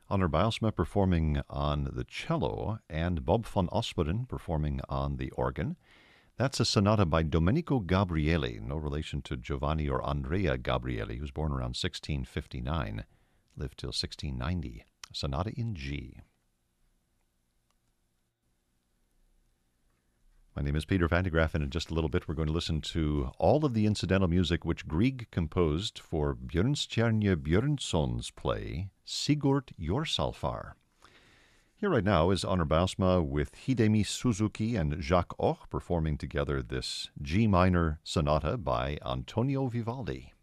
Honor Bijlsma performing on the cello, and Bob van Osperen performing on the organ. That's a sonata by Domenico Gabrieli, no relation to Giovanni or Andrea Gabrieli, who was born around 1659, lived till 1690. Sonata in G. My name is Peter Van de Graaff, and in just a little bit we're going to listen to all of the incidental music which Grieg composed for Björnstjerne Björnsson's play Sigurd Jorsalfar. Here right now is Honor Bijlsma with Hidemi Suzuki and Jacques Och performing together this G minor sonata by Antonio Vivaldi.